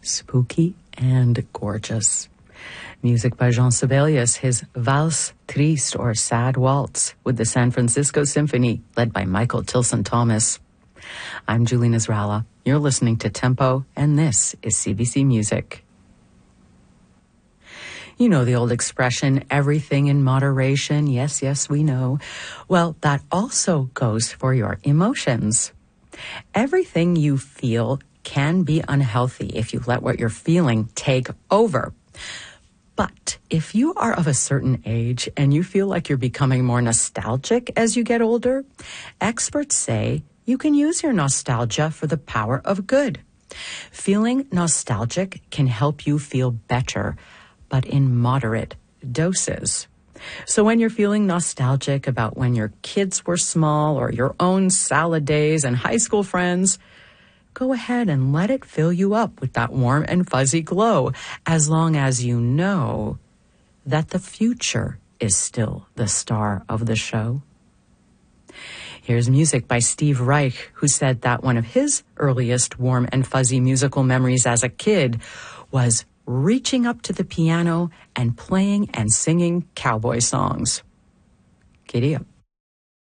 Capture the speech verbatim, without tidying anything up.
spooky and gorgeous. Music by Jean Sibelius, his Valse Triste or Sad Waltz with the San Francisco Symphony led by Michael Tilson Thomas. I'm Julie Nasrallah. You're listening to Tempo, and this is C B C Music. You know the old expression, everything in moderation. Yes, yes, we know. Well, that also goes for your emotions. Everything you feel can be unhealthy if you let what you're feeling take over. But if you are of a certain age and you feel like you're becoming more nostalgic as you get older, experts say you can use your nostalgia for the power of good. Feeling nostalgic can help you feel better, but in moderate doses. So when you're feeling nostalgic about when your kids were small or your own salad days and high school friends, go ahead and let it fill you up with that warm and fuzzy glow, as long as you know that the future is still the star of the show. Here's music by Steve Reich, who said that one of his earliest warm and fuzzy musical memories as a kid was reaching up to the piano and playing and singing cowboy songs. Giddy up.